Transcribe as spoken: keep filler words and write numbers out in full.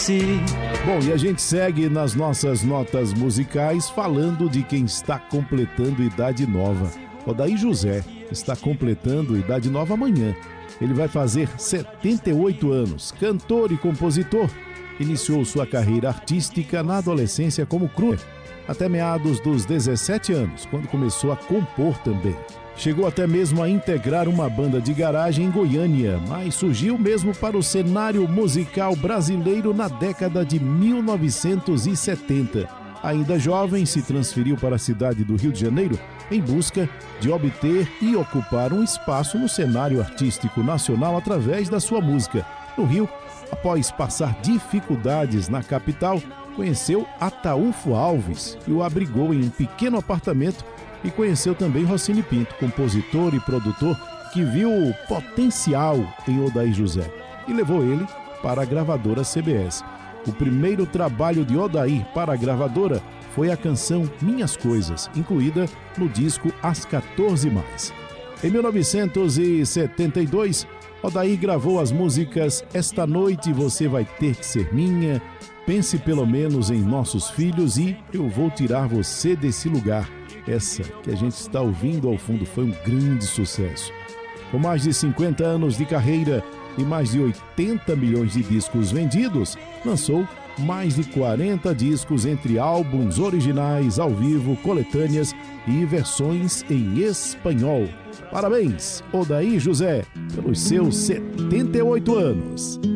Bom, e a gente segue nas nossas notas musicais falando de quem está completando idade nova. Odair José está completando idade nova amanhã. Ele vai fazer setenta e oito anos. Cantor e compositor, iniciou sua carreira artística na adolescência como crooner, até meados dos dezessete anos, quando começou a compor também. Chegou até mesmo a integrar uma banda de garagem em Goiânia, mas surgiu mesmo para o cenário musical brasileiro na década de mil novecentos e setenta. Ainda jovem, se transferiu para a cidade do Rio de Janeiro em busca de obter e ocupar um espaço no cenário artístico nacional através da sua música. No Rio, após passar dificuldades na capital, conheceu Ataúfo Alves e o abrigou em um pequeno apartamento, e conheceu também Rossini Pinto, compositor e produtor que viu o potencial em Odair José e levou ele para a gravadora C B S. O primeiro trabalho de Odair para a gravadora foi a canção Minhas Coisas, incluída no disco As quatorze Mais. Em mil novecentos e setenta e dois, Odair gravou as músicas Esta Noite Você Vai Ter Que Ser Minha, Pense Pelo Menos em Nossos Filhos e Eu Vou Tirar Você Desse Lugar. Essa que a gente está ouvindo ao fundo foi um grande sucesso. Com mais de cinquenta anos de carreira e mais de oitenta milhões de discos vendidos, lançou mais de quarenta discos entre álbuns originais, ao vivo, coletâneas e versões em espanhol. Parabéns, Odair José, pelos seus setenta e oito anos.